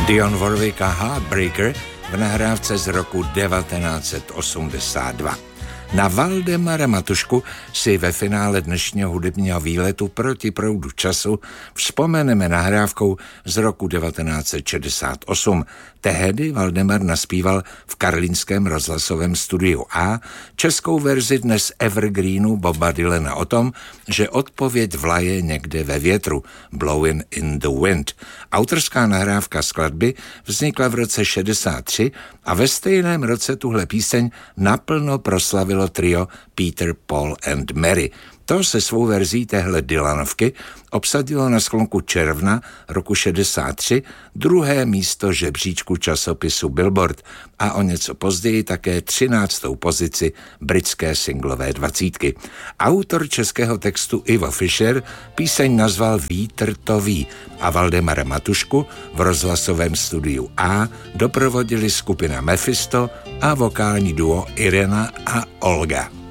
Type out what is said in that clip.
Dionne Warwick a Heartbreaker v nahrávce z roku 1982. Na Valdemara Matušku si ve finále dnešního hudebního výletu proti proudu času vzpomeneme nahrávkou z roku 1968. Tehdy Valdemar naspíval v karlínském rozhlasovém studiu A českou verzi dnes evergreenu Boba Dylana o tom, že odpověď vlaje někde ve větru, Blowing in the Wind. Autorská nahrávka skladby vznikla v roce 63 a ve stejném roce tuhle píseň naplno proslavilo trio Peter, Paul and Mary. To se svou verzí téhle Dylanovky obsadilo na sklonku června roku 63 druhé místo žebříčku časopisu Billboard a o něco později také 13. pozici britské singlové 20. Autor českého textu Ivo Fischer píseň nazval Vítr to ví a Valdemara Matušku v rozhlasovém studiu A doprovodili skupina Mephisto a vokální duo Irena a Olga.